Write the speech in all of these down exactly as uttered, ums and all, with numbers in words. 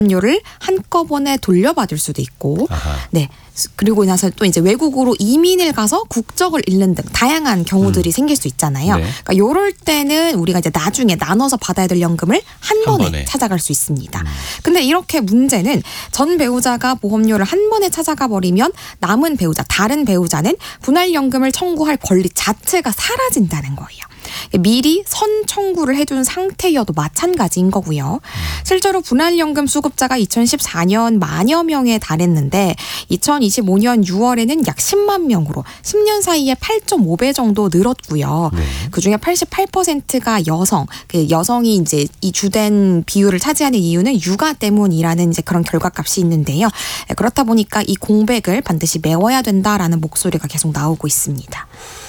보험료를 한꺼번에 돌려받을 수도 있고, 아하. 네. 그리고 나서 또 이제 외국으로 이민을 가서 국적을 잃는 등 다양한 경우들이 음. 생길 수 있잖아요. 네. 그러니까 요럴 때는 우리가 이제 나중에 나눠서 받아야 될 연금을 한, 한 번에, 번에 찾아갈 수 있습니다. 음. 근데 이렇게 문제는 전 배우자가 보험료를 한 번에 찾아가 버리면 남은 배우자, 다른 배우자는 분할연금을 청구할 권리 자체가 사라진다는 거예요. 미리 선 청구를 해둔 상태여도 마찬가지인 거고요. 실제로 분할연금 수급자가 이천십사 년 만여 명에 달했는데 이천이십오 년 유월에는 약 십만 명으로 십 년 사이에 팔 점 오 배 정도 늘었고요. 네. 그중에 팔십팔 퍼센트가 여성, 그 여성이 이제 이 주된 비율을 차지하는 이유는 육아 때문이라는 이제 그런 결과값이 있는데요. 그렇다 보니까 이 공백을 반드시 메워야 된다라는 목소리가 계속 나오고 있습니다.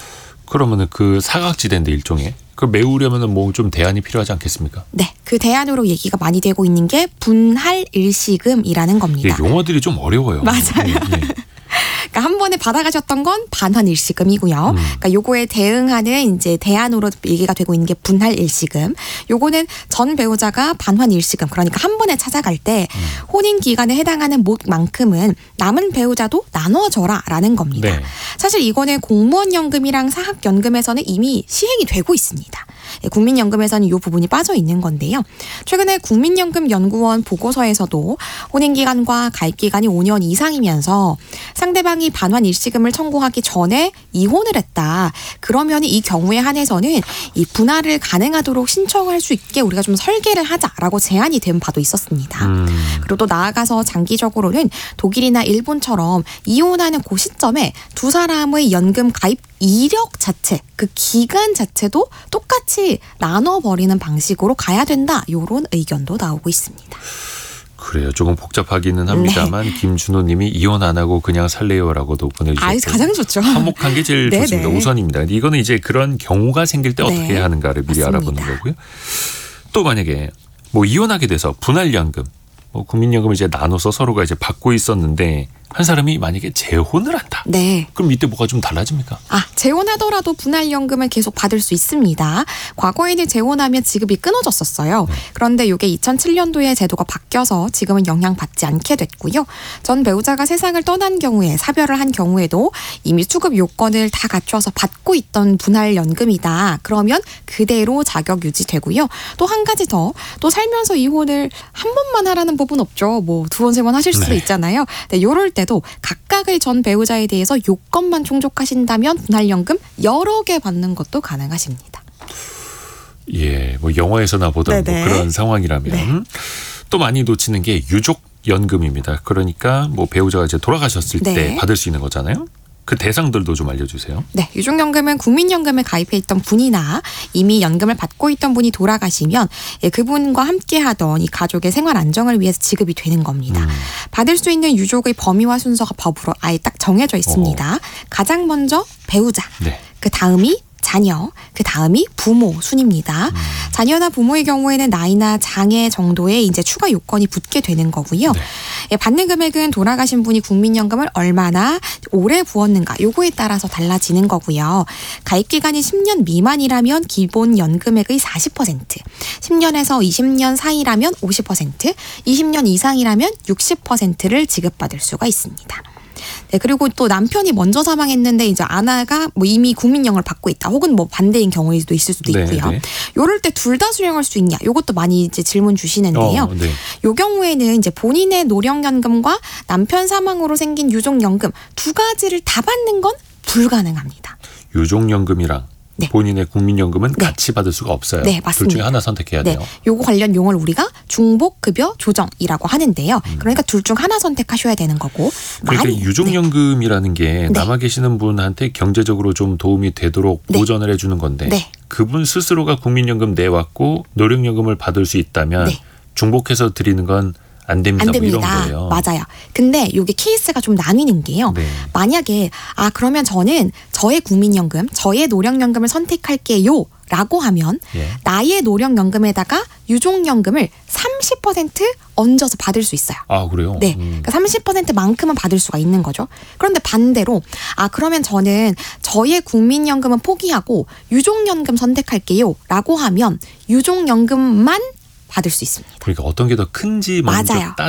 그러면은 그 사각지대인데 일종의 그 메우려면은 뭐 좀 대안이 필요하지 않겠습니까? 네, 그 대안으로 얘기가 많이 되고 있는 게 분할 일시금이라는 겁니다. 예, 용어들이 좀 어려워요. 맞아요. 네, 네. 그러니까 한 번에 받아가셨던 건 반환 일시금이고요. 음. 그러니까 요거에 대응하는 이제 대안으로 얘기가 되고 있는 게 분할 일시금. 요거는 전 배우자가 반환 일시금, 그러니까 한 번에 찾아갈 때 음. 혼인 기간에 해당하는 목만큼은 남은 배우자도 나눠줘라라는 겁니다. 네. 사실 이거는 공무원연금이랑 사학연금에서는 이미 시행이 되고 있습니다. 국민연금에서는 이 부분이 빠져 있는 건데요. 최근에 국민연금연구원 보고서에서도 혼인기간과 가입기간이 오 년 이상이면서 상대방이 반환 일시금을 청구하기 전에 이혼을 했다. 그러면 이 경우에 한해서는 이 분할을 가능하도록 신청할 수 있게 우리가 좀 설계를 하자라고 제안이 된 바도 있었습니다. 음. 그리고 또 나아가서 장기적으로는 독일이나 일본처럼 이혼하는 그 시점에 두 사람의 연금 가입 이력 자체, 그 기간 자체도 똑같이 나눠버리는 방식으로 가야 된다. 이런 의견도 나오고 있습니다. 그래요. 조금 복잡하기는 합니다만 네. 김준호 님이 이혼 안 하고 그냥 살래요라고도 보내주셨고. 아, 가장 좋죠. 화목한 게 제일 좋습니다. 우선입니다. 이거는 이제 그런 경우가 생길 때 어떻게 네. 하는가를 미리 맞습니다. 알아보는 거고요. 또 만약에 뭐 이혼하게 돼서 분할연금, 뭐 국민연금을 이제 나눠서 서로가 이제 받고 있었는데 한 사람이 만약에 재혼을 한다. 네. 그럼 이때 뭐가 좀 달라집니까? 아, 재혼하더라도 분할연금을 계속 받을 수 있습니다. 과거에는 재혼하면 지급이 끊어졌었어요. 네. 그런데 이게 이천칠 년도에 제도가 바뀌어서 지금은 영향받지 않게 됐고요. 전 배우자가 세상을 떠난 경우에 사별을 한 경우에도 이미 수급 요건을 다 갖춰서 받고 있던 분할연금이다. 그러면 그대로 자격 유지되고요. 또 한 가지 더, 또 살면서 이혼을 한 번만 하라는 법은 없죠. 뭐 두 번, 세 번 하실 수도 네. 있잖아요. 네, 이럴 때 도 각각의 전 배우자에 대해서 요건만 충족하신다면 분할연금 여러 개 받는 것도 가능하십니다. 예, 뭐 영화에서나 보던 뭐 그런 상황이라면 네. 또 많이 놓치는 게 유족연금입니다. 그러니까 뭐 배우자가 이제 돌아가셨을 네. 때 받을 수 있는 거잖아요. 그 대상들도 좀 알려주세요. 네, 유족연금은 국민연금에 가입해 있던 분이나 이미 연금을 받고 있던 분이 돌아가시면 예, 그분과 함께하던 이 가족의 생활 안정을 위해서 지급이 되는 겁니다. 음. 받을 수 있는 유족의 범위와 순서가 법으로 아예 딱 정해져 있습니다. 어허. 가장 먼저 배우자, 네. 그 다음이 자녀, 그 다음이 부모 순입니다. 음. 자녀나 부모의 경우에는 나이나 장애 정도의 이제 추가 요건이 붙게 되는 거고요. 네. 예, 받는 금액은 돌아가신 분이 국민연금을 얼마나 오래 부었는가 요거에 따라서 달라지는 거고요. 가입 기간이 십 년 미만이라면 기본 연금액의 사십 퍼센트, 십 년에서 이십 년 사이라면 오십 퍼센트, 이십 년 이상이라면 육십 퍼센트를 지급받을 수가 있습니다. 네, 그리고 또 남편이 먼저 사망했는데 이제 아내가 뭐 이미 국민연금을 받고 있다. 혹은 뭐 반대인 경우에도 있을 수도 있고요. 네, 네. 요럴 때 둘 다 수령할 수 있냐? 요것도 많이 이제 질문 주시는데요. 어, 네. 요 경우에는 이제 본인의 노령연금과 남편 사망으로 생긴 유족연금 두 가지를 다 받는 건 불가능합니다. 유족연금이랑 네. 본인의 국민연금은 네. 같이 받을 수가 없어요. 네, 맞습니다. 둘 중에 하나 선택해야 돼요. 네. 요거 관련 용어를 우리가 중복급여 조정이라고 하는데요. 음. 그러니까 둘 중 하나 선택하셔야 되는 거고. 그러니까 많이, 유족연금이라는 게 네. 남아 계시는 분한테 경제적으로 좀 도움이 되도록 네. 보전을 해주는 건데 네. 그분 스스로가 국민연금 내왔고 노령연금을 받을 수 있다면 네. 중복해서 드리는 건 안 됩니다. 안 됩니다. 뭐 이런 거예요. 맞아요. 근데 이게 케이스가 좀 나뉘는 게요. 네. 만약에 아 그러면 저는 저의 국민연금, 저의 노령연금을 선택할게요. 라고 하면 예. 나의 노령연금에다가 유족연금을 삼십 퍼센트 얹어서 받을 수 있어요. 아 그래요? 네, 음. 그러니까 삼십 퍼센트만큼은 받을 수가 있는 거죠. 그런데 반대로 아 그러면 저는 저의 국민연금은 포기하고 유족연금 선택할게요. 라고 하면 유족연금만 받을 수 있습니다. 그러니까 어떤 게 더 큰지 먼저 맞아요. 따